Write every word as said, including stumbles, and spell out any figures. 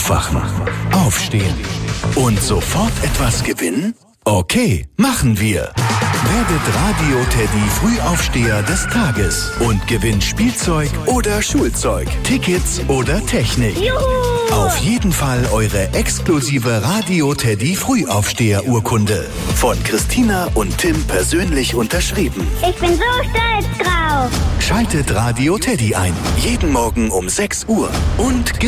Aufwachen, aufstehen und sofort etwas gewinnen? Okay, machen wir. Werdet Radio Teddy Frühaufsteher des Tages und gewinnt Spielzeug oder Schulzeug, Tickets oder Technik. Juhu! Auf jeden Fall eure exklusive Radio Teddy Frühaufsteher Urkunde. Von Christina und Tim persönlich unterschrieben. Ich bin so stolz drauf. Schaltet Radio Teddy ein. Jeden Morgen um sechs Uhr. Und